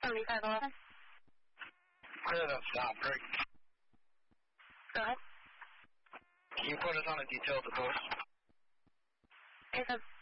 75, go ahead. Clear that stop, great. Go ahead. Can you put us on a detailed divorce? Okay,